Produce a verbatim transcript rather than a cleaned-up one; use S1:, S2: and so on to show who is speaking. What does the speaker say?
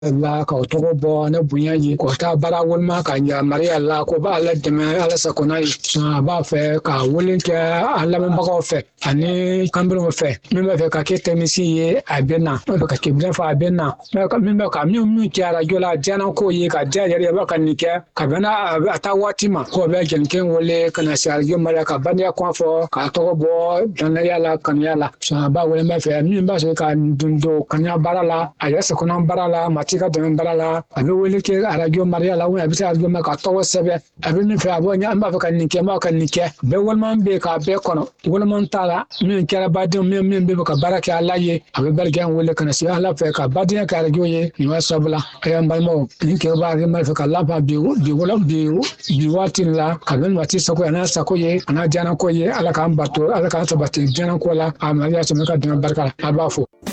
S1: la ka togo bo na bunya yi ko ta bara wol ma ka nya maria la ko ba la de ma ala sa ko na ba fe ka wolin ke ala ma ba fe ani kambro fe mi ma fe ka ke temisi ye abena ba ka ke bla fa abena ka mi ma ka mi mi kyara jola jana ko ye ka ja ya ba kan ni ke ka bana ata watima ko ba ken ken wole kana sar yo maria ka banya ko fo ka togo bo dan ya la kan ya la sa ba wole ma fe mi ba se ka dundo kan ya bara la aya sa ko na bara la tika dɛmɛ bara la a bɛ wele kɛ arajo mariya la a bɛ se arajo ma ka tɔgɔ sɛbɛn a bɛ min fɛ a bɔ ɲɛ an b'a fɛ ka nin kɛ n b'a ka nin kɛ bɛɛ waliman bɛ k'a bɛɛ kɔnɔ waliman t'a la min kɛra baden min min bɛ ka baara kɛ ala ye a bɛ barika wele ka na se ala fɛ ka badenya kɛ arajo ye nin waa sabula a y'an balimaw nin kɛ b'a kɛ mari fɛ ka laban bi bi wala bi bi waati la ka bɛ waati sago ye n'a sago ye a n'a diyanako ye ala k'an bato ala k'an sabati diyanako la a mariya sɛmɛ ka dɛmɛ barika la a b'a fɔ